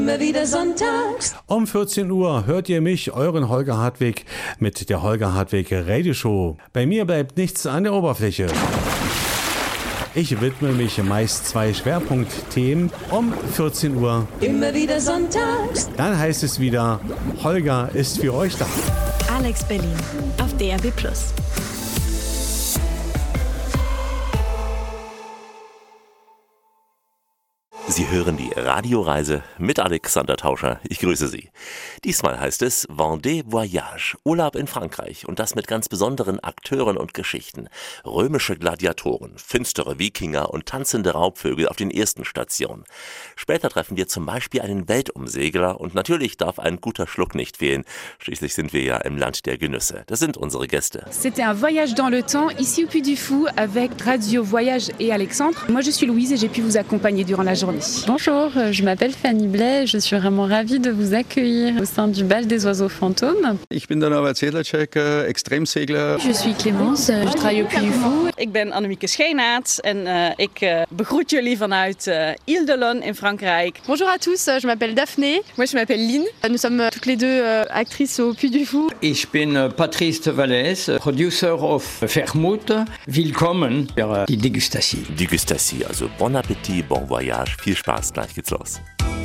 Immer wieder sonntags. Um 14 Uhr hört ihr mich, euren Holger Hartwig, mit der Holger Hartwig Radioshow. Bei mir bleibt nichts an der Oberfläche. Ich widme mich meist 2 Schwerpunktthemen um 14 Uhr. Immer wieder sonntags. Dann heißt es wieder, Holger ist für euch da. Alex Berlin auf DRB+. Sie hören die Radioreise mit Alexander Tauscher. Ich grüße Sie. Diesmal heißt es Vendée Voyage, Urlaub in Frankreich und das mit ganz besonderen Akteuren und Geschichten. Römische Gladiatoren, finstere Wikinger und tanzende Raubvögel auf den ersten Stationen. Später treffen wir zum Beispiel einen Weltumsegler und natürlich darf ein guter Schluck nicht fehlen. Schließlich sind wir ja im Land der Genüsse. Das sind unsere Gäste. C'était un voyage dans le temps, ici au Puy du Fou, avec Radio Voyage et Alexandre. Moi je suis Louise et j'ai pu vous accompagner durant la journée. Bonjour, je m'appelle Fanny Blais, je suis vraiment ravie de vous accueillir au sein du Bal des Oiseaux Fantômes. Ich bin der Norbert Sedlacek, Extremsegler. Je suis Clémence, je travaille au Puy du Fou. Ik ben Annemieke Scheenaerts en ik begroet jullie vanuit Île-de-Lon in Frankrijk. Bonjour à tous, je m'appelle Daphné. Moi je m'appelle Lynn. Nous sommes toutes les deux actrices au Puy du Fou. Ich bin Patrice Vallès, Producer of Vermouth. Willkommen für die Degustation. Degustation, also bon appétit, bon voyage, viel Spaß, gleich geht's los.